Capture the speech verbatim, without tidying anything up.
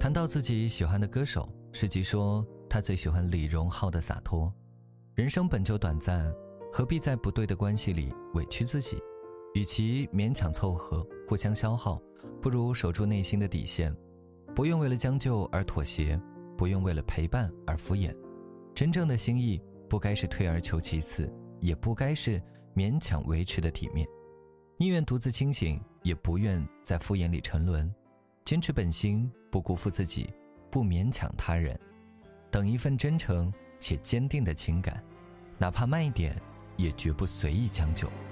谈到自己喜欢的歌手，世吉说他最喜欢李荣浩的洒脱。人生本就短暂，何必在不对的关系里委屈自己？与其勉强凑合，互相消耗，不如守住内心的底线，不用为了将就而妥协，不用为了陪伴而敷衍。真正的心意不该是退而求其次，也不该是勉强维持的体面。宁愿独自清醒，也不愿在敷衍里沉沦。坚持本心，不辜负自己，不勉强他人，等一份真诚且坚定的情感，哪怕慢一点，也绝不随意将就。